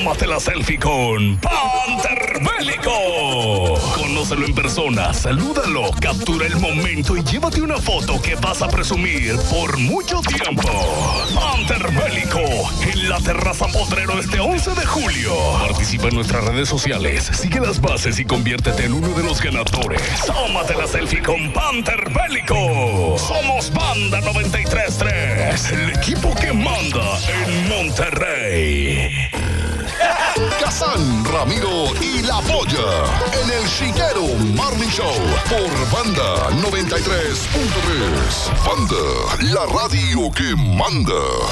Tómate la selfie con Panther Bélico. Conócelo en persona, salúdalo, captura el momento y llévate una foto que vas a presumir por mucho tiempo. Panther Bélico en la terraza Potrero este 11 de julio. Participa en nuestras redes sociales, sigue las bases y conviértete en uno de los ganadores. Tómate la selfie con Panther Bélico. Somos Banda 93.3, el equipo que manda en Monterrey. Kazán, Ramiro y La Polla en el Chiquero Morning Show por Banda 93.3. Banda, la radio que manda.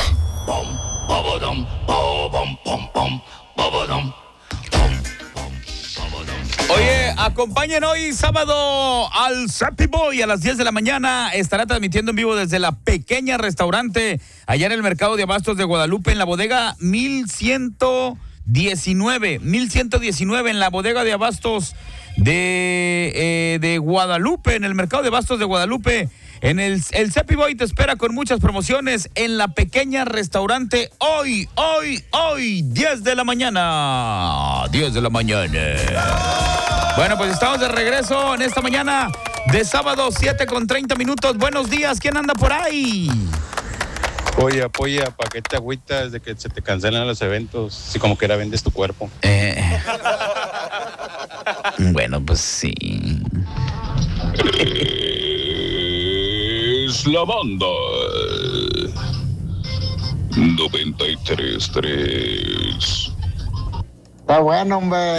Oye, acompañen hoy sábado al Sappy Boy a las 10 de la mañana. Estará transmitiendo en vivo desde la pequeña restaurante allá en el mercado de abastos de Guadalupe, en la bodega 1119 en la bodega de abastos de Guadalupe, en el mercado de abastos de Guadalupe. En el Sappy Boy te espera con muchas promociones en la pequeña restaurante hoy, 10 de la mañana. 10 de la mañana. Bueno, pues estamos de regreso en esta mañana de sábado, 7:30. Buenos días, ¿quién anda por ahí? Oye, apoya, ¿para qué te agüitas de que se te cancelan los eventos? Si como quiera vendes tu cuerpo. Bueno, pues sí. Es la Banda 93.3. Está bueno, hombre.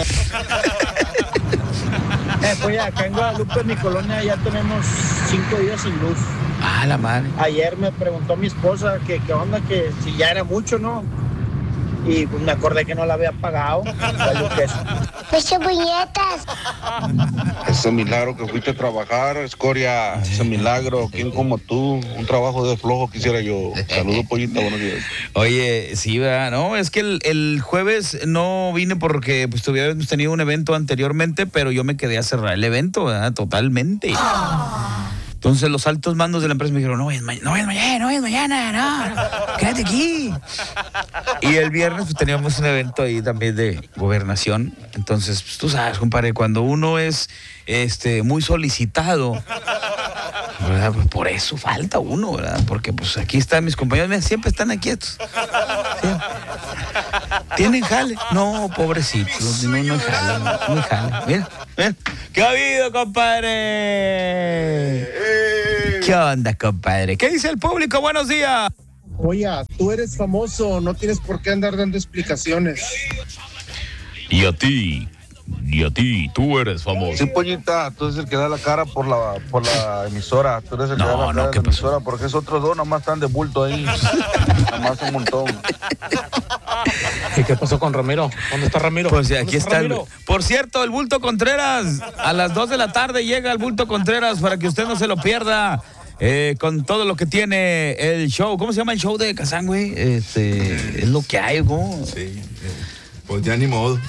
Pues acá en Guadalupe, en mi colonia, ya tenemos 5 días sin luz. Ah, la madre. Ayer me preguntó mi esposa que qué onda, que si ya era mucho, ¿no? Y pues me acordé que no la había pagado. ¡Pecho puñetas! Ese milagro que fuiste a trabajar, Escoria. Ese milagro, ¿quién como tú? Un trabajo de flojo quisiera yo. Saludos, Pollita, buenos días. Oye, sí, ¿verdad? No, es que el jueves no vine porque pues habíamos tenido un evento anteriormente, pero yo me quedé a cerrar el evento, ¿verdad? Totalmente. Entonces los altos mandos de la empresa me dijeron, no vayas mañana, no, quédate aquí. Y el viernes pues teníamos un evento ahí también de gobernación. Entonces, pues, tú sabes, compadre, cuando uno es muy solicitado, ¿verdad? Pues por eso falta uno, ¿verdad? Porque pues aquí están mis compañeros, mira, siempre están aquí estos. Siempre. ¿Tienen jale? No, pobrecitos, no hay jale, no hay jale. Mira. ¿Qué ha habido, compadre? ¿Qué onda, compadre? ¿Qué dice el público? Buenos días. Oye, tú eres famoso, no tienes por qué andar dando explicaciones. Y a ti, tú eres famoso. Sí, Pollita, tú eres el que da la cara por la emisora. Tú eres el que da la cara de la emisora, porque es otros dos, nomás están de bulto ahí. Nomás un montón. ¿Y qué pasó con Ramiro? ¿Dónde está Ramiro? Pues aquí está. Por cierto, el Bulto Contreras, a las 2 de la tarde llega el Bulto Contreras para que usted no se lo pierda. Con todo lo que tiene el show. ¿Cómo se llama el show de Kazán, güey? Es lo que hay, ¿cómo? Sí, pues ya ni modo.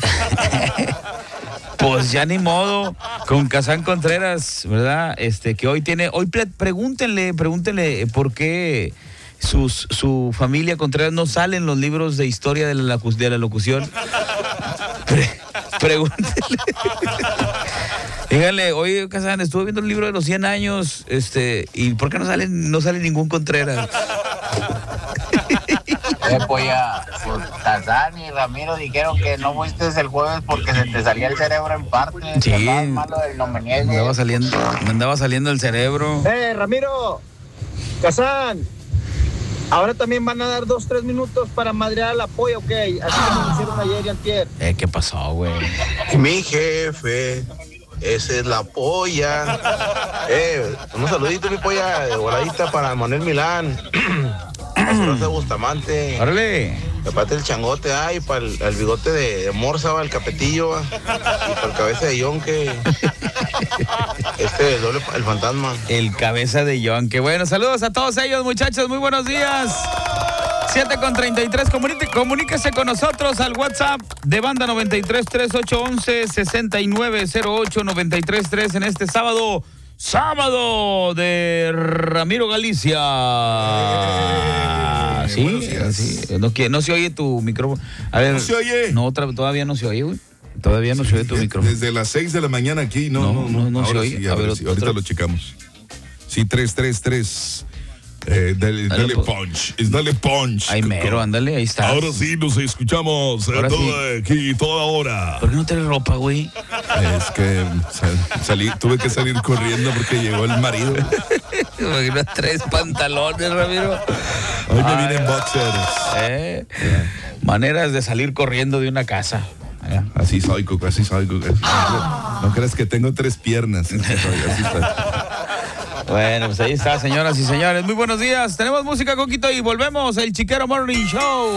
Pues ya ni modo, con Kazán Contreras, ¿verdad? Que hoy pregúntenle por qué su familia Contreras no sale en los libros de historia de la locución. Pregúntenle. Díganle, oye, Kazán, estuve viendo el libro de los 100 años, ¿y por qué no sale ningún Contreras? Pues ya, Kazán y Ramiro dijeron que no fuiste el jueves porque se te salía el cerebro en parte. Sí, malo del no me niegues. Me andaba saliendo el cerebro. Ramiro, Kazán, ahora también van a dar 2-3 minutos para madrear la polla, ¿ok? Así como lo hicieron ayer y antier. ¿Qué pasó, güey? Mi jefe, esa es la polla. Un saludito, mi polla, de voladita para Manuel Milán. Para Bustamante. ¡Órale! Aparte el changote, y para el bigote de Morsa, el capetillo, y para el cabeza de Yonke. Doble, el fantasma. El cabeza de Yonke. Bueno, saludos a todos ellos, muchachos. Muy buenos días. 7:33. Comuníquese con nosotros al WhatsApp de Banda 93.3 811-6908 93.3 en este sábado de Ramiro Galicia. Así, así. No se oye tu micrófono. A ver. ¿No se oye? No, todavía no se oye, güey. Todavía no se oye tu micrófono. Desde las 6 de la mañana aquí, no se ahora oye. Sí, a ver, ahorita lo checamos. Sí, 3. Dale punch. Dale punch. Ay, mero, ándale, ahí está. Ahora sí nos escuchamos aquí toda hora. ¿Por qué no traes ropa, güey? Es que tuve que salir corriendo porque llegó el marido. Imagina 3 pantalones, Ramiro. Hoy me vine en boxers. Maneras de salir corriendo de una casa. Así soy, Coco, así soy, Coco. No creas que tengo 3 piernas. Así está. Bueno, pues ahí está, señoras y señores. Muy buenos días. Tenemos música, Coquito, y volvemos. El Chiquero Morning Show.